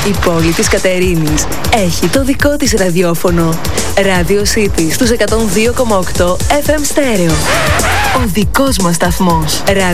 Η πόλη της Κατερίνης έχει το δικό της ραδιόφωνο. Radio City στους 102,8 FM στέρεο. Ο δικός μας σταθμός.